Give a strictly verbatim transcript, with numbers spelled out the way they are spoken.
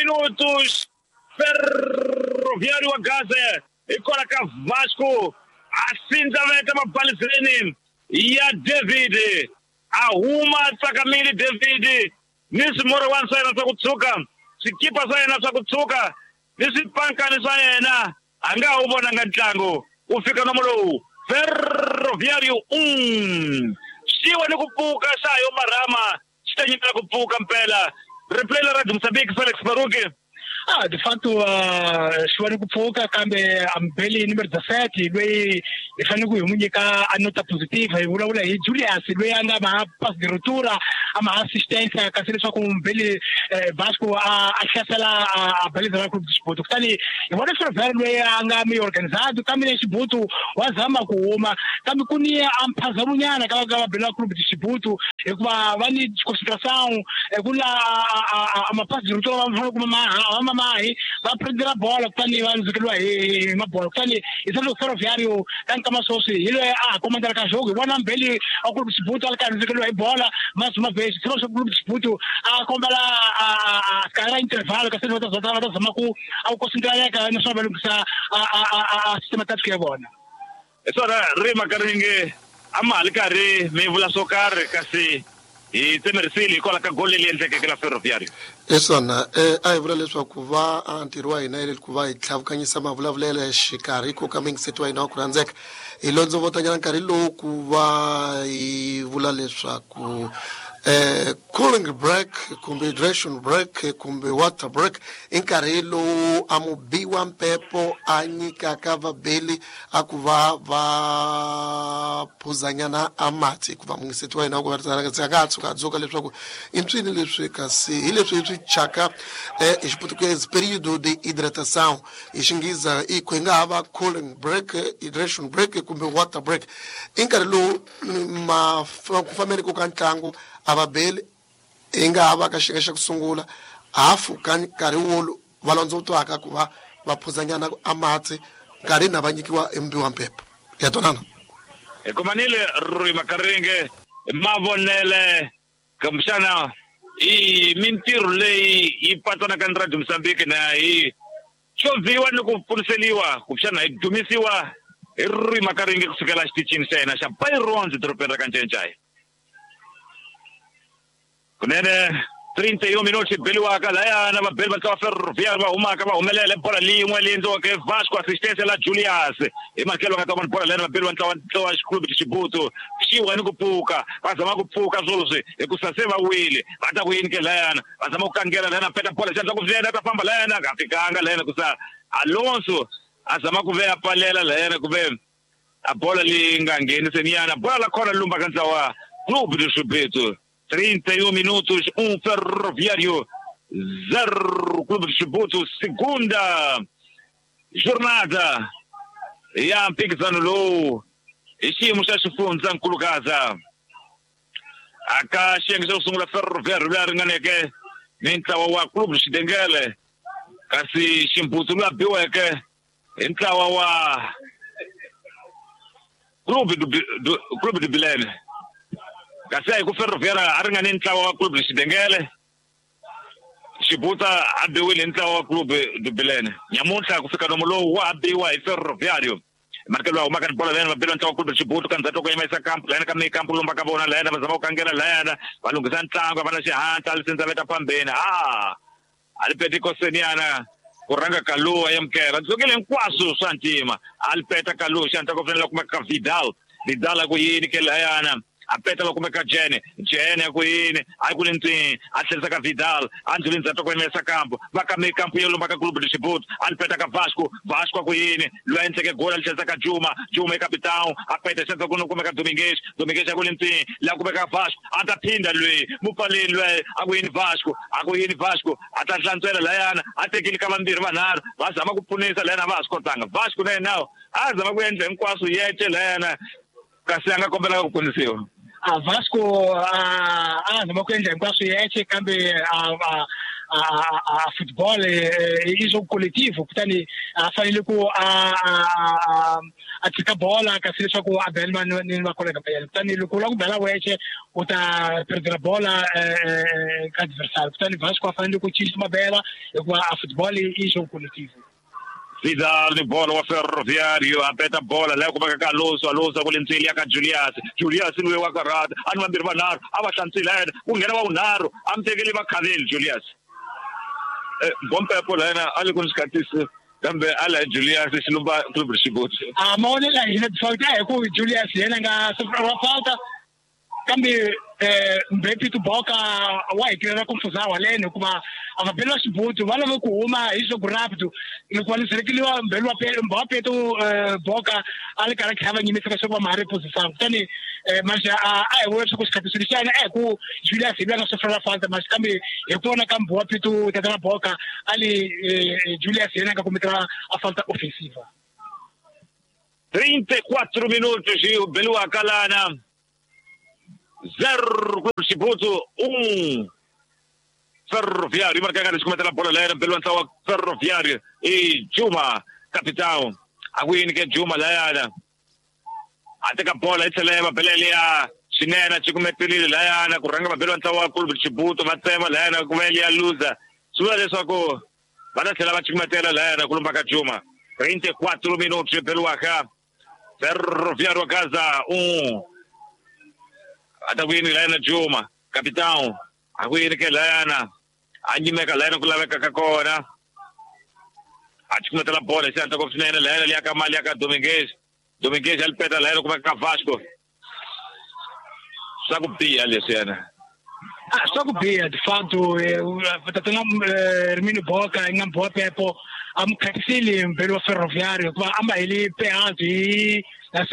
minutos. Ferroviário wa Gaza ikola ka Vasco asinzaveta mabhalizeni ya David ahuma tsakamili David nisimoro wansayena sakutsuka sikipa sayena sakutsuka nisipankani sayena anga ubona ngantlango ufika nomolo Ferroviário um siwa nikupuka sayo marama sitanyika kupuka mpela replay la Radio Moçambique Felix Baruque. Ah, de fato, uh, Shwari Kupuka kambe ambeli número dezessete, lui ifanye kuyumunyika a nota positiva, e ula ula e Julius, lui anda ma passe de ruptura, ama assistência, kasele só com beli Vasco a achasa la a beli da clube de esporte. Kani, e wale Ferroviário lui anga me organizado, kambe nesse buto wazama kuuma, kambe kuni ampazarunyana kama kama bela clube de esporte, e kwa vani concentração, e kula a a passe de ruptura vamos como ma mai va prendere la bola quando va a e ma bola quando il santo Ferroviário tanto ma so se ele ah comandare il gioco buona belli a clube di Puto al caso che lui bola ma uma vez se o clube di Puto a come la a cara intervalo che se non sta sta sta ma cu a concentrare che non so bello che sa a a a sistema tattico buona e sora rima caringe amal care me vola socar kasi e temersili kola ka gol le entse ke la Ferroviário esona eh ai vula leswaku va antirwa ina ile kuva itlavukanyisa mavulavulelo xikarhi ko ka mingiseto ina ku randzeka ilondzo votanyana nkarhi lowu ku va i vula leswaku eh cooling break kumbe hydration break kumbe water break nkarhi lowu amubiwa mpepo a nyika ka vabeli a ku va va phuzanyana amati ku va mingiseto ina ku vatsana ka tsuka dzoka leswaku intswini leswi kasi hi leswi swi chaka eh em português período de hidratação em xingiza i kwengava cooling break hydration break kumbe water break nkarhi lowu ma ku famele ku ka ntlangu ababeli ingaba ka xinga xa kusungula hafu ka nkarhi wolo valondzo twaka ku va va phuzanyana amati nkarhi na va nyikiwa embiwa mpepo ya tonana e komanile rui makarenge mavonele kamshana i mintirho leyi yi patana ka Radio Moçambique na hi choviwa ni ku pfuriseliwa kumshana hi dumisiwa hi rui makarenge kusukela xitichini xa hina xa Paironzi dorobeni ra ka Ncencayi kunene trinta e um minutos beliwaka layana vabeli va tsawa Ferroviário va humaka va humelela bola lin'we lendzo ke Vasco assistência la Julius hi makelo ka toma bola lena vabeli va tsawa tsawa clube de Xibuto xiwa ni ku pfuka va zama ku pfuka swoloswi hi ku saseva wile va ta ku yini ke layana va zama ku kangela layana peta bola xa ku vyena ta famba layana ka fikanga layana ku sa Alonso a zama ku veya palela layana ku ve a bola li nga ngeni seniyana bola la khona lumba ka tsawa clube de Xibuto trinta e um minutos, um Ferroviário, zero Clube de Xibuto, segunda jornada. E a Pixano Low, e sim, o Sérgio Fundos, Anculugaza. A Caixa, que são os Ferroviário, Larganeke, Nentawa, Clube de Xidengele, Cassi Ximputo, Labiueke, Nentawa, Clube do Clube de Bilene. Kasi ku Ferroviário arangani ntlawa clube de Xidengele Xibuta abiwile ntlawa clube de Belene nyamuntlha ku fika nomolo wa abiwa hi Ferroviário markelo wa makani bola lena mabelo ntlawa clube de Xibuto kan zato ko yimisa campo lena ka mi campo lomba ka bona lena bazama ku kangela lena balungisa ntlangu vana xihanta lisenza veta pambeni ah alipeti koseniana kuranga kaluwa yamkera tsukile nkwaso swantima alipeta kaluwa xanta ko fanela ku maka Vidal Vidal ku yini ke layana apeta lo come ka Jene Jene ku yini ai ku lentini atlesa ka Vidal Angelin zato ko mesa campo va ka me campo yelo maka clube de Xibuto alpeta ka Vasco Vasco ku yini luense ke gol atlesa ka Juma Juma capitão apeta sento ku no come ka Domingues Domingues ku lentini la ku ka Vasco ata pinda lui mupaleni lui aku yini Vasco aku yini Vasco ata hlantswela layana atekile ka vambirhi vanharhu va zama ku pfunisa lena Vasco tanga Vasco ne now azama ku endla hinkwaso yeche lena kasi anga kombela ku kunisiwa a Vasco a a zama ku endla hinkwaso yeche kambe a a football i jogo coletivo kutani a fanele ku a a a tika bola kasi leswaku a bela ni va kolega pa yena kutani loko la ku bela weche u ta perdere bola ka adversario kutani Vasco a fanele ku cinca mabela hikuva a football i jogo coletivo. Vidal ni bola wa Ferroviario apeta bola leo kuma ka Alonso Alonso kulentsili ya ka Julius Julius ni wa karata ani vambirhi vanharhu a va hlantswilana ku nghena va unharhu a mitekeli va khaveli Julius eh bombe pola yena ali ku sikhatisi kambe ala Julius xilumba club Xibutsu a mone la hina falta e ku Julius yena nga sofra falta kambe eh mbepi tu boka wa ikira confusão alene kuma avapela Xibutsu vale ku huma hi jogo rápido ni kwani serekiliwa mbelu wa pe mbape tu boka ali kara khava nyimisa ka soba mari posição tani mas a ai wo ku sikhatisi e ku Julius ibanga sofra falta mas kambe ekona kambo wapi tu tata boka ali Julius yena ka cometerá a falta ofensiva. trinta e quattro minutos e o Belu Akalana zero Clube Xibutsu um Ferroviário marca a comete la bola lera Belu Antawa Ferroviário e Juma capitão a win que Juma lera até que a bola essa leva Belelia Sinena ci comete lì lera kuranga Belu Antawa Clube Xibutsu matema lera come ele a lusa sua adesso ko bana se la ci comete la lera kulumba ka Juma trinta e quattro minutos Belu Aka Ferroviário a casa um ata wini lana Juma capitão a wini ke lana anjime ka lana kula ka kona achikuma tela bola senta ko finena lana li aka mali aka Domingues Domingues al peta lana kuma ka Vasco saco pia ali cena ah saco pia de fato tatana Hermínio Boca ngam boa pepo am katsili Belu Ferroviário kwa amba ele pe anti